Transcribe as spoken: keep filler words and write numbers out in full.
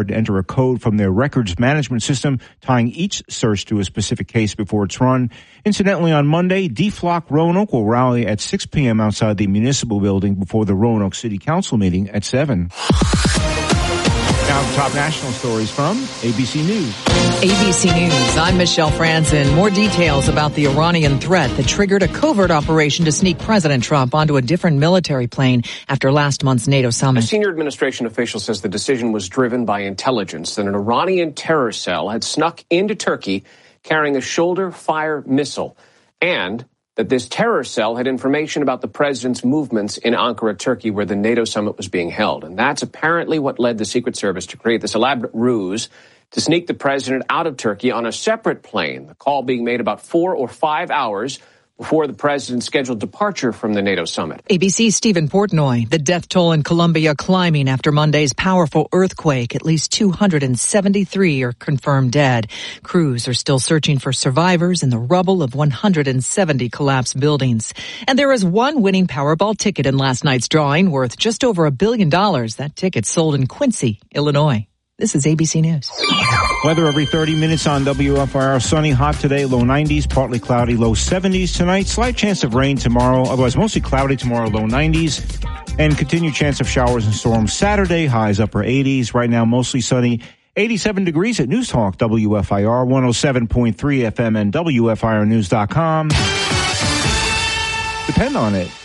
required to enter a code from their records management system, tying each search to a specific case before it's run. Incidentally, on Monday, D-Flock Roanoke will rally at six p.m. outside the municipal building before the Roanoke City Council meeting at seven. Now the top national stories from A B C News. A B C News, I'm Michelle Franzen. More details about the Iranian threat that triggered a covert operation to sneak President Trump onto a different military plane after last month's NATO summit. A senior administration official says the decision was driven by intelligence that an Iranian terror cell had snuck into Turkey carrying a shoulder-fire missile, and that this terror cell had information about the president's movements in Ankara, Turkey, where the NATO summit was being held. And that's apparently what led the Secret Service to create this elaborate ruse to sneak the president out of Turkey on a separate plane, the call being made about four or five hours before the president's scheduled departure from the NATO summit. A B C's Stephen Portnoy. The death toll in Colombia climbing after Monday's powerful earthquake. At least two hundred seventy-three are confirmed dead. Crews are still searching for survivors in the rubble of one hundred seventy collapsed buildings. And there is one winning Powerball ticket in last night's drawing worth just over a billion dollars. That ticket sold in Quincy, Illinois. This is A B C News. Weather every thirty minutes on W F I R. Sunny, hot today, low nineties, partly cloudy, low seventies tonight. Slight chance of rain tomorrow, otherwise mostly cloudy tomorrow, low nineties. And continued chance of showers and storms Saturday, highs upper eighties. Right now, mostly sunny, eighty-seven degrees at News Talk W F I R, one oh seven point three F M and W F I R news dot com. Depend on it.